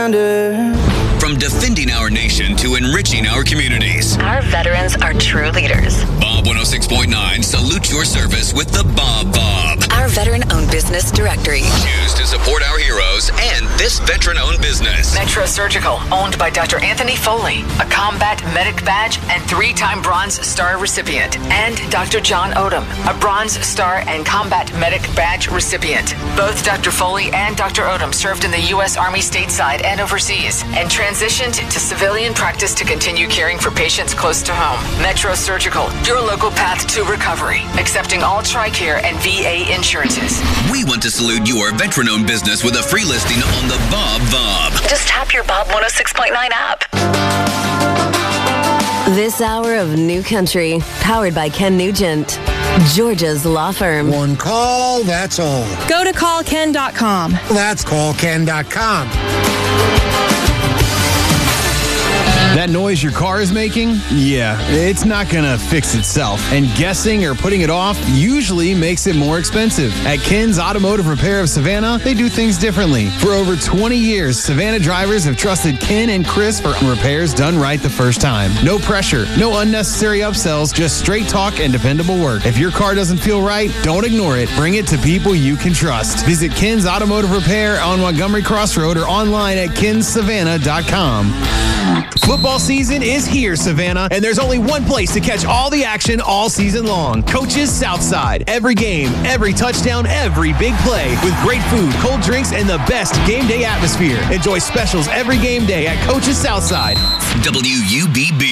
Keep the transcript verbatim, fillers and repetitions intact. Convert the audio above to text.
reminder. From defending our nation to enriching our communities, our veterans are true leaders. Bob one oh six point nine salutes your service with the Bob Bob, our veteran-owned business directory, used to support our heroes and this veteran-owned business. Metro Surgical, owned by Doctor Anthony Foley, a combat medic badge and three-time Bronze Star recipient, and Doctor John Odom, a Bronze Star and combat medic badge recipient. Both Doctor Foley and Doctor Odom served in the U S Army stateside and overseas, and transitioned to civilian practice to continue caring for patients close to home. Metro Surgical, your local path to recovery, accepting all TRICARE and V A insurances. We want to salute your veteran-owned business with a free listing on the Bob Bob. Just tap your Bob one oh six point nine app. This hour of New Country, powered by Ken Nugent, Georgia's law firm. One call, that's all. Go to call ken dot com. That's call ken dot com. That noise your car is making? Yeah, it's not gonna fix itself. And guessing or putting it off usually makes it more expensive. At Ken's Automotive Repair of Savannah, they do things differently. For over twenty years, Savannah drivers have trusted Ken and Chris for repairs done right the first time. No pressure, no unnecessary upsells, just straight talk and dependable work. If your car doesn't feel right, don't ignore it. Bring it to people you can trust. Visit Ken's Automotive Repair on Montgomery Crossroad or online at kens savannah dot com. Football season is here, Savannah, and there's only one place to catch all the action all season long. Coach's Southside. Every game, every touchdown, every big play. With great food, cold drinks, and the best game day atmosphere. Enjoy specials every game day at Coach's Southside. W U B B.